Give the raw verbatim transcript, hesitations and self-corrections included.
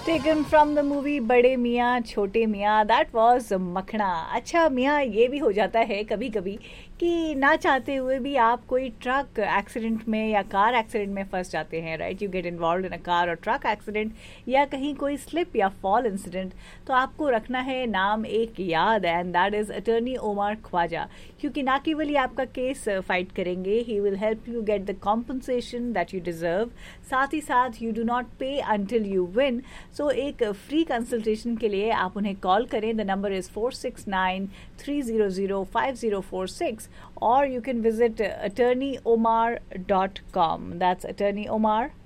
Taken from the movie बड़े मियाँ छोटे मियाँ. That was मखना. अच्छा मियाँ, ये भी हो जाता है कभी कभी कि ना चाहते हुए भी आप कोई ट्रक एक्सीडेंट में या कार एक्सीडेंट में फंस जाते हैं. Right, you get involve in a car और ट्रक एक्सीडेंट या कहीं कोई स्लिप या फॉल इंसिडेंट. तो आपको रखना है नाम एक याद, and that is attorney Omar Khwaja. क्योंकि ना केवल ही आपका केस फाइट करेंगे, he will help you get the compensation that you deserve. साथ ही साथ यू डू नॉट पे अंटिल यू विन. सो एक फ्री कंसल्टेशन के लिए आप उन्हें कॉल करें. The number is four six nine three zero zero five zero four six, or you can visit attorney omar dot com. That's attorney omar